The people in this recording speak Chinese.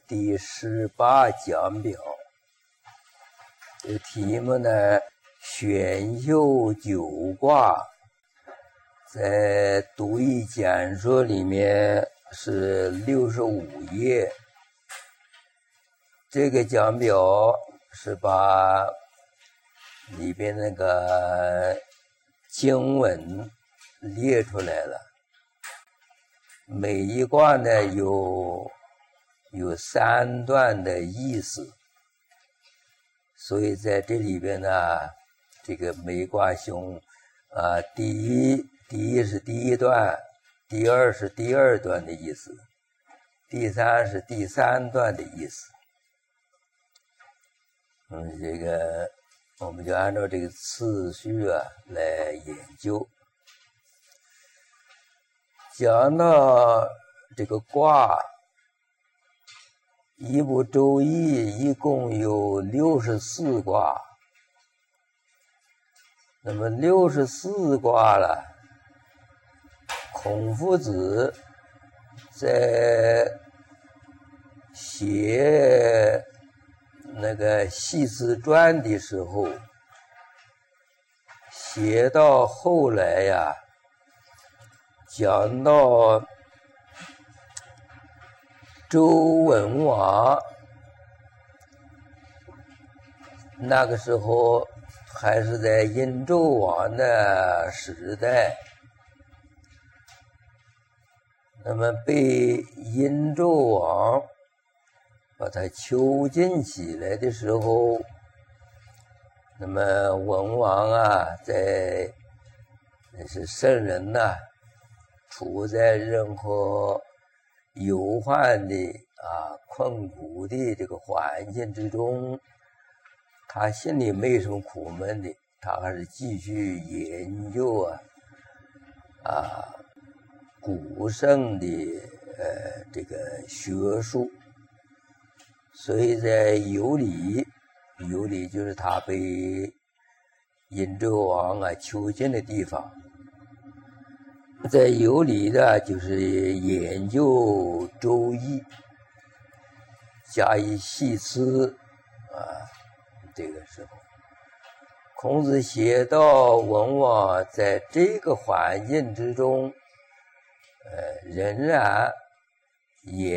第18讲表，这个题目呢，选修九卦，在读易简说里面是65页。这个讲表是把里边那个经文列出来了，每一卦呢有3段的意思，所以在这里边呢，这个每卦兄第一是第一段，第二是第二段的意思，第三是第三段的意思。这个我们就按照这个次序来研究。讲到这个卦，一部周易一共有64卦，那么64卦了，孔夫子在写那个系辞传的时候，写到后来呀，讲到周文王，那个时候还是在殷纣王的时代，那么被殷纣王把他囚禁起来的时候，那么文王在那是圣人处在任何忧患的困苦的这个环境之中，他心里没什么苦闷的，他还是继续研究古圣的这个学术。所以在有理就是他被殷纣王囚禁的地方，在有理的就是研究周易，加以系辞这个时候孔子写到文王在这个环境之中仍然也